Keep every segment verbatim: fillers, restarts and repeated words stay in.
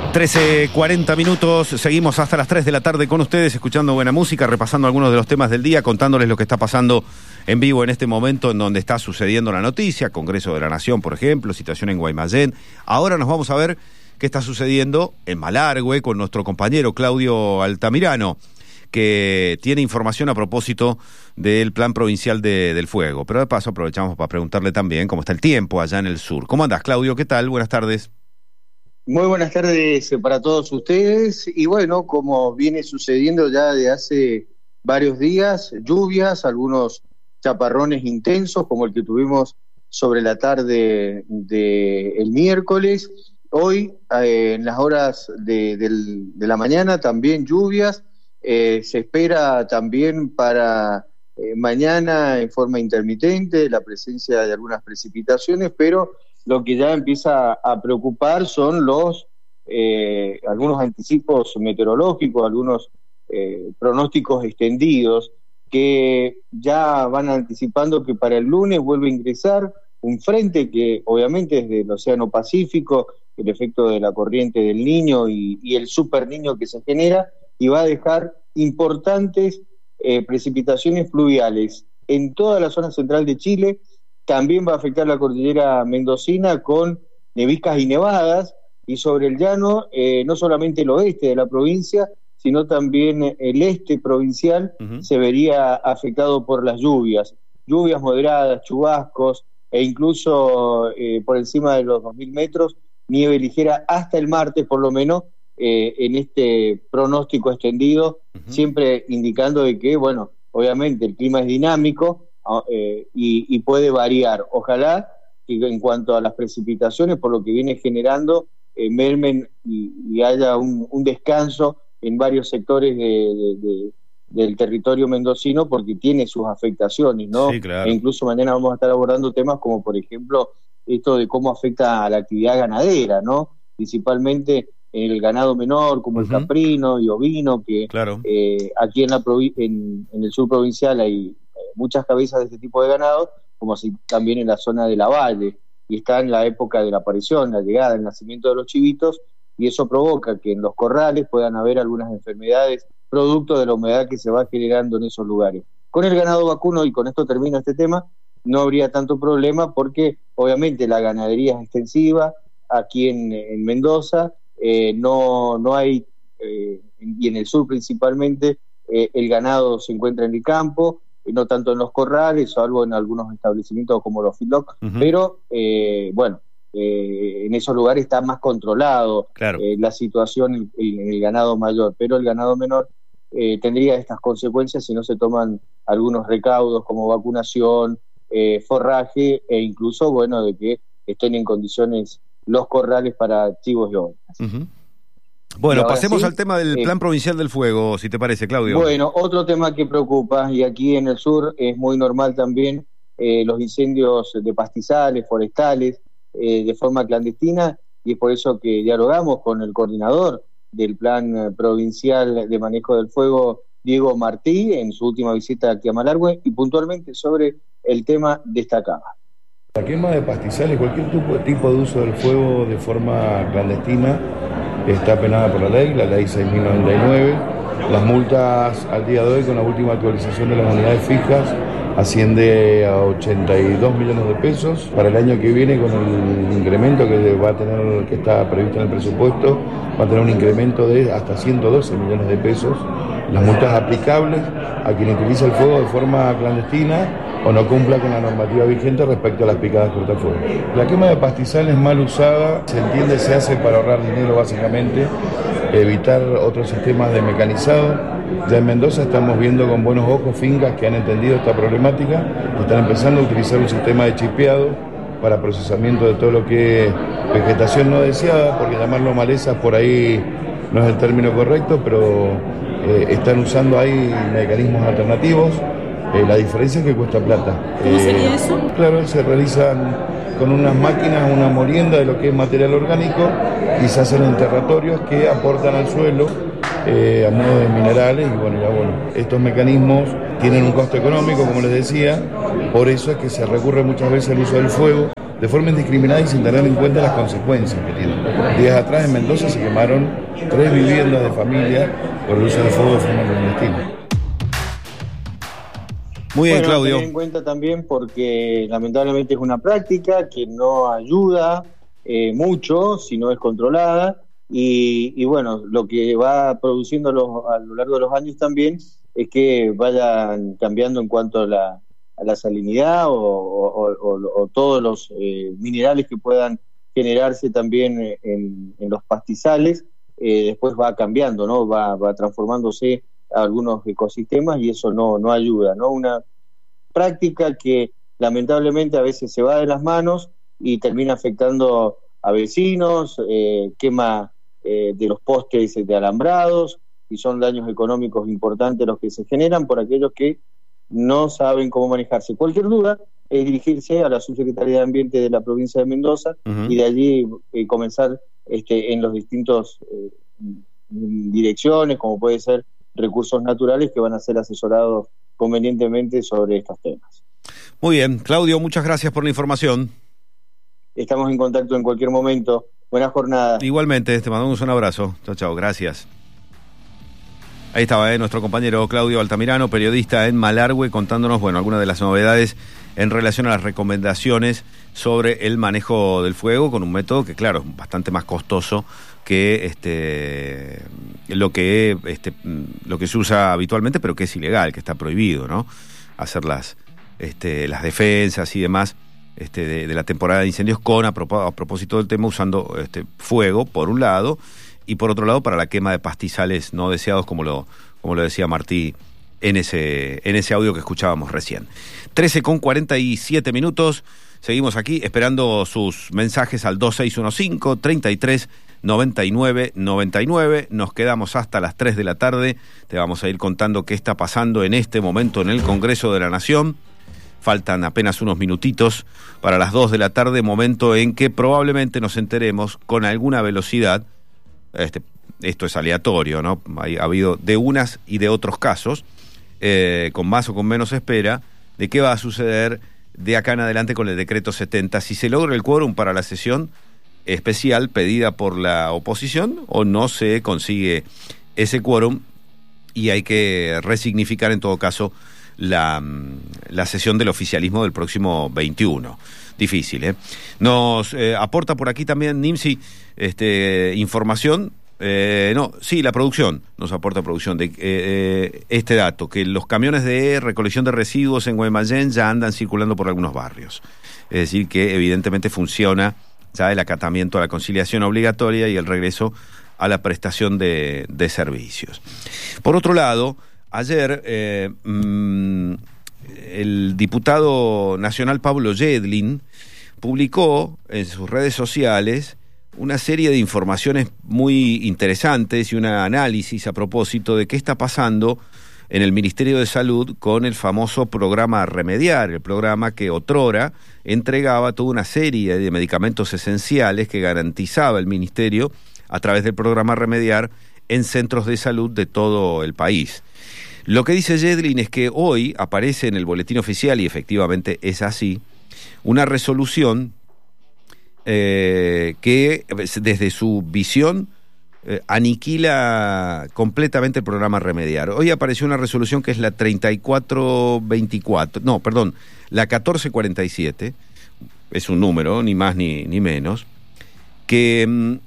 trece cuarenta minutos, seguimos hasta las tres de la tarde con ustedes, escuchando buena música, repasando algunos de los temas del día, contándoles lo que está pasando en vivo en este momento en donde está sucediendo la noticia, Congreso de la Nación, por ejemplo, situación en Guaymallén. Ahora nos vamos a ver qué está sucediendo en Malargüe con nuestro compañero Claudio Altamirano, que tiene información a propósito del Plan Provincial de, del Fuego. Pero de paso aprovechamos para preguntarle también cómo está el tiempo allá en el sur. ¿Cómo andás, Claudio? ¿Qué tal? Buenas tardes. Muy buenas tardes para todos ustedes. Y bueno, como viene sucediendo ya de hace varios días, lluvias, algunos chaparrones intensos, como el que tuvimos sobre la tarde del miércoles. Hoy, eh, en las horas de, del, de la mañana, también lluvias. Eh, se espera también para eh, mañana en forma intermitente la presencia de algunas precipitaciones, pero lo que ya empieza a preocupar son los eh, algunos anticipos meteorológicos, algunos eh, pronósticos extendidos que ya van anticipando que para el lunes vuelve a ingresar un frente que obviamente es del Océano Pacífico, el efecto de la corriente del Niño y, y el Super Niño que se genera, y va a dejar importantes eh, precipitaciones fluviales en toda la zona central de Chile. También va a afectar la cordillera mendocina con neviscas y nevadas, y sobre el llano, eh, no solamente el oeste de la provincia, sino también el este provincial uh-huh. se vería afectado por las lluvias, lluvias moderadas, chubascos, e incluso eh, por encima de los dos mil metros, nieve ligera hasta el martes por lo menos, eh, en este pronóstico extendido, uh-huh. siempre indicando de que, bueno, obviamente el clima es dinámico, Eh, y, y puede variar. Ojalá que en cuanto a las precipitaciones, por lo que viene generando, eh, mermen y, y haya un, un descanso en varios sectores de, de, de, del territorio mendocino, porque tiene sus afectaciones, ¿no? Sí, claro. E incluso mañana vamos a estar abordando temas como, por ejemplo, esto de cómo afecta a la actividad ganadera, ¿no? Principalmente en el ganado menor, como uh-huh. el caprino y ovino, que claro. eh, aquí en, la provi- en, en el sur provincial hay muchas cabezas de este tipo de ganado, como así también en la zona de la Valle, y está en la época de la aparición, la llegada, el nacimiento de los chivitos, y eso provoca que en los corrales puedan haber algunas enfermedades producto de la humedad que se va generando en esos lugares. Con el ganado vacuno, y con esto termino este tema, no habría tanto problema porque obviamente la ganadería es extensiva aquí en, en Mendoza, eh, no, no hay, eh, y en el sur principalmente, eh, el ganado se encuentra en el campo, no tanto en los corrales, salvo en algunos establecimientos como los feedlots, uh-huh. pero eh, bueno, eh, en esos lugares está más controlado claro. eh, la situación en, en el ganado mayor, pero el ganado menor eh, tendría estas consecuencias si no se toman algunos recaudos como vacunación, eh, forraje e incluso, bueno, de que estén en condiciones los corrales para chivos y ovejas. Uh-huh. Bueno, pasemos sí, al tema del eh, Plan Provincial del Fuego, si te parece, Claudio. Bueno, otro tema que preocupa, y aquí en el sur es muy normal también, eh, los incendios de pastizales, forestales, eh, de forma clandestina, y es por eso que dialogamos con el coordinador del Plan Provincial de Manejo del Fuego, Diego Martí, en su última visita aquí a Malargüe, y puntualmente sobre el tema destacaba. La quema de pastizales, cualquier tipo, tipo de uso del fuego de forma clandestina, está penada por la ley, la ley seis mil noventa y nueve. Las multas al día de hoy, con la última actualización de las unidades fijas, asciende a ochenta y dos millones de pesos. Para el año que viene, con el incremento que va a tener, que está previsto en el presupuesto, va a tener un incremento de hasta ciento doce millones de pesos. Las multas aplicables a quien utiliza el fuego de forma clandestina o no cumpla con la normativa vigente respecto a las picadas cortafuegos. La quema de pastizales mal usada, se entiende, se hace para ahorrar dinero básicamente, evitar otros sistemas de mecanizado. Ya en Mendoza estamos viendo con buenos ojos fincas que han entendido esta problemática, que están empezando a utilizar un sistema de chipeado para procesamiento de todo lo que es vegetación no deseada, porque llamarlo malezas por ahí no es el término correcto, pero eh, están usando ahí mecanismos alternativos. Eh, la diferencia es que cuesta plata. ¿Cómo eh, sería eso? Claro, se realizan con unas máquinas, una molienda de lo que es material orgánico, y se hacen enterratorios que aportan al suelo eh, a modo de minerales, y bueno, ya bueno, estos mecanismos tienen un costo económico, como les decía, por eso es que se recurre muchas veces al uso del fuego de forma indiscriminada y sin tener en cuenta las consecuencias que tiene. días atrás en Mendoza se quemaron tres viviendas de familia por el uso de fuego de forma clandestina. Muy bien, bueno, Claudio. Tener en cuenta también porque lamentablemente es una práctica que no ayuda eh, mucho si no es controlada y, y bueno, lo que va produciendo los, a lo largo de los años también es que vayan cambiando en cuanto a la, a la salinidad o, o, o, o todos los eh, minerales que puedan generarse también en, en los pastizales, eh, después va cambiando, ¿no? Va, va transformándose a algunos ecosistemas y eso no, no ayuda, ¿no? Una práctica que lamentablemente a veces se va de las manos y termina afectando a vecinos, eh, quema eh, de los postes de alambrados y son daños económicos importantes los que se generan por aquellos que no saben cómo manejarse. Cualquier duda es dirigirse a la Subsecretaría de Ambiente de la provincia de Mendoza uh-huh. y de allí eh, comenzar este, en los distintos eh, direcciones, como puede ser recursos naturales, que van a ser asesorados convenientemente sobre estos temas. Muy bien, Claudio, muchas gracias por la información. Estamos en contacto en cualquier momento. Buena jornada. Igualmente, te mandamos un abrazo. Chao, chao, gracias. Ahí estaba eh, nuestro compañero Claudio Altamirano, periodista en Malargüe, contándonos, bueno, algunas de las novedades en relación a las recomendaciones sobre el manejo del fuego con un método que, claro, es bastante más costoso que este lo que este lo que se usa habitualmente, pero que es ilegal, que está prohibido, ¿no? Hacer las este las defensas y demás este de, de la temporada de incendios con a, propó, a propósito del tema usando este fuego por un lado y por otro lado para la quema de pastizales no deseados, como lo como lo decía Martí en ese en ese audio que escuchábamos recién. trece con cuarenta y siete minutos. Seguimos aquí esperando sus mensajes al dos seis uno cinco, treinta y tres, noventa y nueve, noventa y nueve. Nos quedamos hasta las tres de la tarde. Te vamos a ir contando qué está pasando en este momento en el Congreso de la Nación. Faltan apenas unos minutitos para las dos de la tarde, momento en que probablemente nos enteremos con alguna velocidad. Este, esto es aleatorio, ¿no? Hay, ha habido de unas y de otros casos, eh, con más o con menos espera, de qué va a suceder de acá en adelante con el decreto setenta, si se logra el quórum para la sesión especial pedida por la oposición o no se consigue ese quórum y hay que resignificar en todo caso la, la sesión del oficialismo del próximo veintiuno. Difícil, ¿eh? Nos eh, aporta por aquí también Nimsi este, información. Eh, no, sí, la producción, nos aporta producción de eh, este dato, que los camiones de recolección de residuos en Guaymallén ya andan circulando por algunos barrios. Es decir, que evidentemente funciona ya el acatamiento a la conciliación obligatoria y el regreso a la prestación de, de servicios. Por otro lado, ayer eh, mmm, el diputado nacional Pablo Yedlin publicó en sus redes sociales una serie de informaciones muy interesantes y un análisis a propósito de qué está pasando en el Ministerio de Salud con el famoso programa Remediar, el programa que otrora entregaba toda una serie de medicamentos esenciales que garantizaba el Ministerio a través del programa Remediar en centros de salud de todo el país. Lo que dice Yedlin es que hoy aparece en el boletín oficial, y efectivamente es así, una resolución Eh, que desde su visión eh, aniquila completamente el programa Remediar. Hoy apareció una resolución que es la treinta y cuatro veinticuatro, no, perdón, la catorce cuarenta y siete, es un número, ni más ni, ni menos, que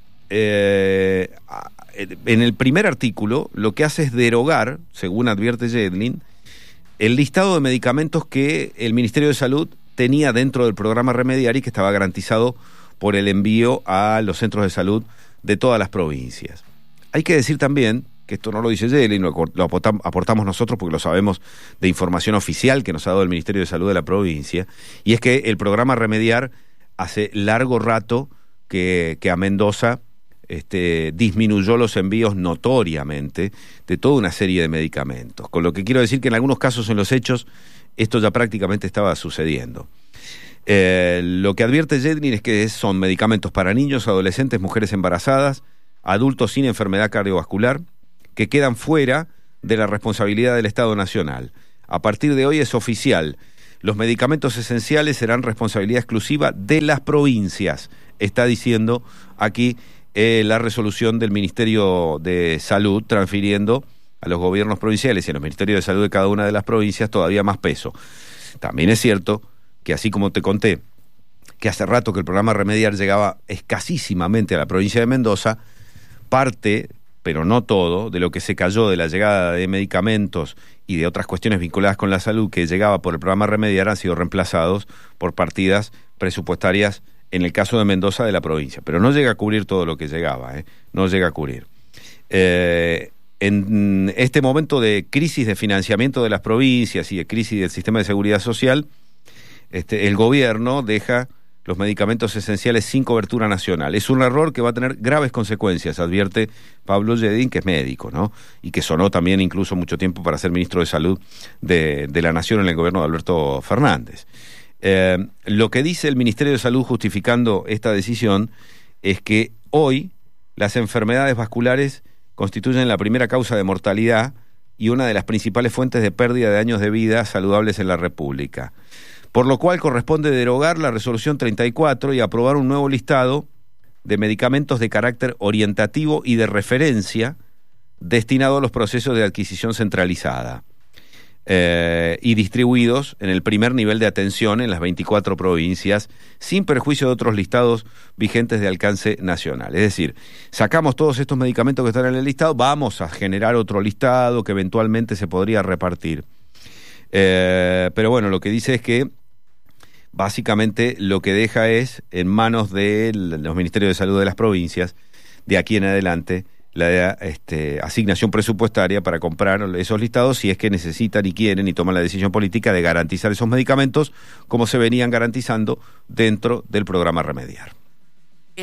eh, en el primer artículo lo que hace es derogar, según advierte Yedlin, el listado de medicamentos que el Ministerio de Salud tenía dentro del programa Remediar y que estaba garantizado por el envío a los centros de salud de todas las provincias. Hay que decir también, que esto no lo dice Yedlin, lo, lo aportamos nosotros porque lo sabemos de información oficial que nos ha dado el Ministerio de Salud de la provincia, y es que el programa Remediar hace largo rato que, que a Mendoza este, disminuyó los envíos notoriamente de toda una serie de medicamentos, con lo que quiero decir que en algunos casos en los hechos esto ya prácticamente estaba sucediendo. Eh, lo que advierte Yedlin es que son medicamentos para niños, adolescentes, mujeres embarazadas, adultos sin enfermedad cardiovascular, que quedan fuera de la responsabilidad del Estado Nacional. A partir de hoy es oficial. Los medicamentos esenciales serán responsabilidad exclusiva de las provincias, está diciendo aquí eh, la resolución del Ministerio de Salud transfiriendo a los gobiernos provinciales y a los ministerios de salud de cada una de las provincias todavía más peso. También es cierto que, así como te conté, que hace rato que el programa Remediar llegaba escasísimamente a la provincia de Mendoza, parte, pero no todo, de lo que se cayó de la llegada de medicamentos y de otras cuestiones vinculadas con la salud que llegaba por el programa Remediar han sido reemplazados por partidas presupuestarias, en el caso de Mendoza, de la provincia. Pero no llega a cubrir todo lo que llegaba, ¿eh? No llega a cubrir. Eh, en este momento de crisis de financiamiento de las provincias y de crisis del sistema de seguridad social, este, el gobierno deja los medicamentos esenciales sin cobertura nacional. Es un error que va a tener graves consecuencias, advierte Pablo Yedín, que es médico, ¿no? Y que sonó también incluso mucho tiempo para ser ministro de Salud de, de la Nación en el gobierno de Alberto Fernández. Eh, lo que dice el Ministerio de Salud justificando esta decisión es que hoy las enfermedades vasculares constituyen la primera causa de mortalidad y una de las principales fuentes de pérdida de años de vida saludables en la República. Por lo cual corresponde derogar la resolución treinta y cuatro y aprobar un nuevo listado de medicamentos de carácter orientativo y de referencia destinado a los procesos de adquisición centralizada eh, y distribuidos en el primer nivel de atención en las veinticuatro provincias, sin perjuicio de otros listados vigentes de alcance nacional. Es decir, sacamos todos estos medicamentos que están en el listado, vamos a generar otro listado que eventualmente se podría repartir. Eh, pero bueno, lo que dice es que básicamente lo que deja es en manos de los ministerios de salud de las provincias, de aquí en adelante, la este, asignación presupuestaria para comprar esos listados si es que necesitan y quieren y toman la decisión política de garantizar esos medicamentos como se venían garantizando dentro del programa Remediar.